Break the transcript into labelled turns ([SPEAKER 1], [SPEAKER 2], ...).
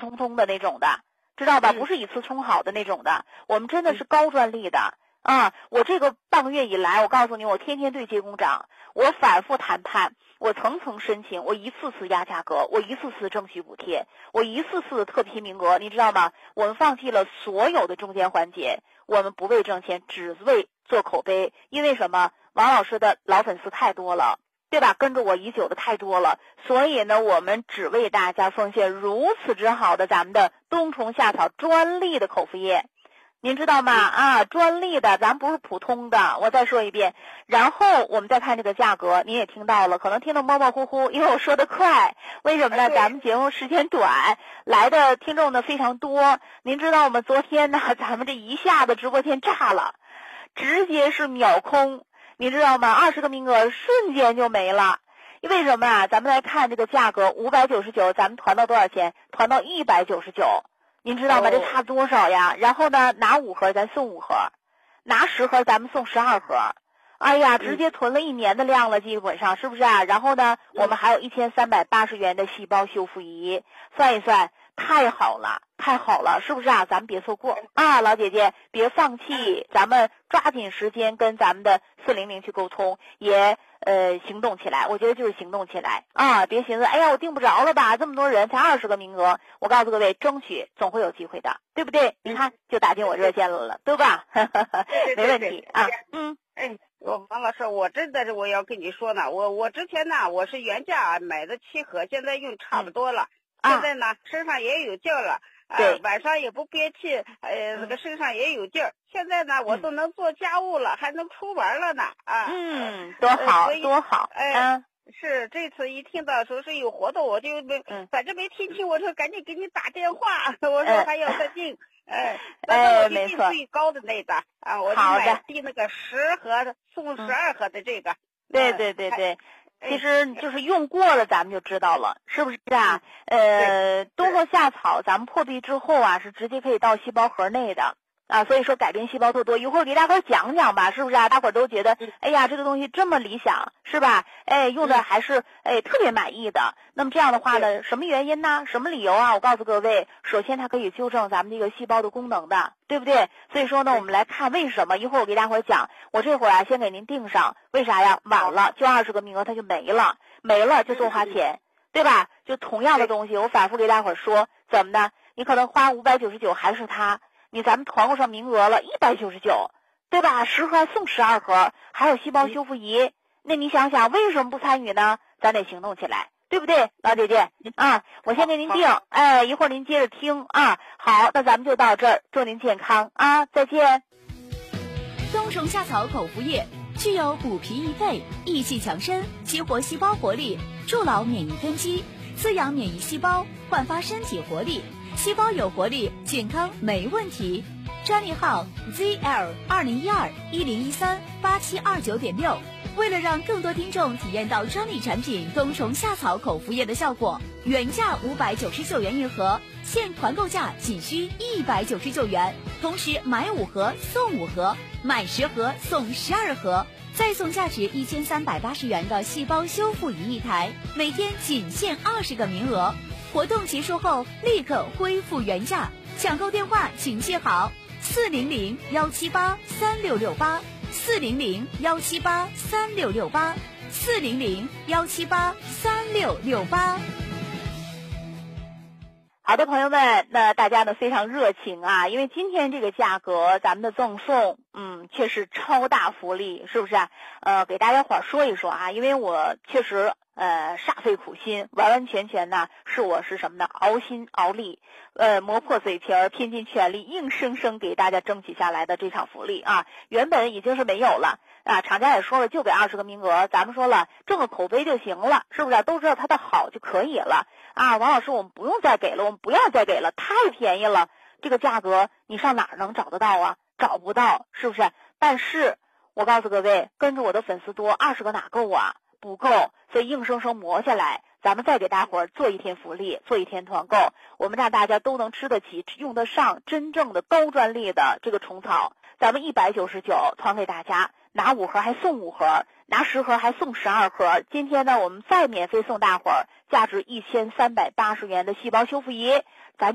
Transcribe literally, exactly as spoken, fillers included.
[SPEAKER 1] 通通的那种的，知道吧？
[SPEAKER 2] 嗯、
[SPEAKER 1] 不是一次冲好的那种的，我们真的是高专利的。啊，我这个半个月以来，我告诉你，我天天对接工长，我反复谈判，我层层申请，我一次次压价格，我一次次争取补贴，我一次次特批名额，你知道吗？我们放弃了所有的中间环节，我们不为挣钱，只为做口碑。因为什么？王老师的老粉丝太多了，对吧？跟着我已久的太多了，所以呢，我们只为大家奉献如此之好的咱们的冬虫夏草专利的口服液。您知道吗？啊，专利的，咱不是普通的。我再说一遍，然后我们再看这个价格，您也听到了，可能听得模模糊糊，因为我说的快。为什么呢？咱们节目时间短，来的听众呢非常多。您知道我们昨天呢，咱们这一下子直播间炸了，直接是秒空，你知道吗？二十个名额瞬间就没了。为什么啊？咱们来看这个价格，五百九十九，咱们团到多少钱？团到一百九十九。您知道吗？这差多少呀？然后呢，拿五盒咱送五盒，拿十盒咱们送十二盒。哎呀，直接囤了一年的量了，基本上是不是啊？然后呢，我们还有一千三百八十元的细胞修复仪，算一算，太好了，太好了，是不是啊？咱们别错过啊，老姐姐，别放弃，咱们抓紧时间跟咱们的四零零去沟通，也呃行动起来。我觉得就是行动起来啊，别寻思，哎呀，我订不着了吧？这么多人，才二十个名额，我告诉各位，争取总会有机会的，对不对？你看，就打进我热线了，对吧？没问题啊，嗯。
[SPEAKER 2] 哎，我王老师，我真的是我要跟你说呢，我我之前呢，我是原价买的七盒，现在用差不多了，
[SPEAKER 1] 嗯、
[SPEAKER 2] 现在呢身上也有劲儿了，呃，晚上也不憋气，呃，这个身上也有劲儿。现在呢，我都能做家务了，嗯、还能出门了呢，啊，
[SPEAKER 1] 嗯，多好，呃、多好，
[SPEAKER 2] 哎。
[SPEAKER 1] 嗯
[SPEAKER 2] 是这次一听到说是有活动，我就没，
[SPEAKER 1] 嗯、
[SPEAKER 2] 反正没听清，我说赶紧给你打电话，我说还要再订，
[SPEAKER 1] 哎，
[SPEAKER 2] 哎，我就订最高的那个啊，我就买订那个十盒的送十二盒的这个。
[SPEAKER 1] 对对对对，其实就是用过了，咱们就知道了，是不是啊？呃，冬虫夏草咱们破壁之后啊，是直接可以到细胞核内的。啊，所以说改变细胞特多，一会儿给大伙儿讲讲吧，是不是啊？大伙儿都觉得，哎呀，这个东西这么理想，是吧？哎，用的还是哎特别满意的。那么这样的话呢，什么原因呢？什么理由啊？我告诉各位，首先它可以纠正咱们这个细胞的功能的，对不对？所以说呢，我们来看为什么。一会儿我给大伙儿讲，我这会儿啊先给您定上，为啥呀？晚了就二十个名额它就没了，没了就多花钱，对吧？就同样的东西，我反复给大伙儿说，怎么呢？你可能花五百九十九还是它。你咱们团购上名额了一百九十九，对吧？十盒送十二盒，还有细胞修复仪。那你想想，为什么不参与呢？咱得行动起来，对不对，老姐姐啊？我先给您定，哎，一会儿您接着听啊。好，那咱们就到这儿，祝您健康啊，再见。
[SPEAKER 3] 冬虫夏草口服液具有补脾益肺、益气强身、激活细胞活力、筑牢免疫根基、滋养免疫细胞、焕发身体活力。细胞有活力，健康没问题。专利号 Z L 二零一二一零一三八七二九点六。为了让更多听众体验到专利产品冬虫夏草口服液的效果，原价五百九十九元一盒，现团购价仅需一百九十九元。同时买五盒送五盒，买十盒送十二盒，再送价值一千三百八十元的细胞修复仪一台，每天仅限二十个名额。活动结束后立刻恢复原价，抢购电话请记好：四零零幺七八三六六八，四零零幺七八三六六八，四零零幺七八三六六八。
[SPEAKER 1] 好的，朋友们，那大家呢非常热情啊，因为今天这个价格，咱们的赠送，嗯，确实超大福利，是不是啊？呃，给大家伙儿说一说啊，因为我确实呃煞费苦心，完完全全呢是我是什么呢？熬心熬力，呃，磨破嘴皮儿，拼尽全力，硬生生给大家争取下来的这场福利啊，原本已经是没有了啊，厂家也说了，就给二十个名额，咱们说了挣个口碑就行了，是不是啊？都知道它的好就可以了。啊，王老师，我们不用再给了，我们不要再给了，太便宜了，这个价格你上哪儿能找得到啊？找不到，是不是？但是我告诉各位，跟着我的粉丝多，二十个哪够啊？不够，所以硬生生磨下来，咱们再给大伙儿做一天福利，做一天团购，我们让大家都能吃得起、用得上真正的高专利的这个虫草，咱们一百九十九团给大家，拿五盒还送五盒，拿十盒还送十二盒。今天呢，我们再免费送大伙儿价值一千三百八十元的细胞修复仪。